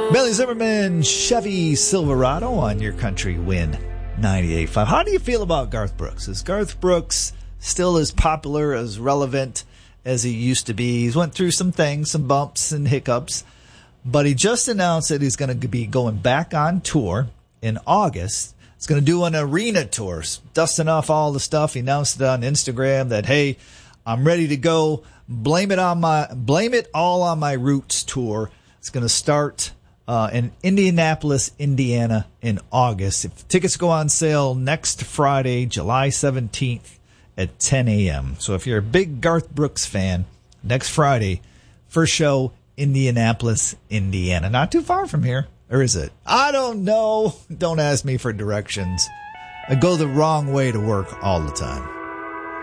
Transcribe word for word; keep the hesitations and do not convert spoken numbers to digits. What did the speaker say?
Billy Zimmerman, Chevy Silverado on your country win ninety-eight point five. How do you feel about Garth Brooks? Is Garth Brooks still as popular, as relevant as he used to be? He's went through some things, some bumps and hiccups, but he just announced that he's going to be going back on tour in August. He's going to do an arena tour, dusting off all the stuff. He announced it on Instagram that, hey, I'm ready to go. Blame it on my, blame it all on my roots tour. It's going to start Uh, in Indianapolis, Indiana in August. If tickets go on sale next Friday, July seventeenth at ten a.m. So if you're a big Garth Brooks fan, next Friday, first show, Indianapolis, Indiana. Not too far from here. Or is it? I don't know. Don't ask me for directions. I go the wrong way to work all the time.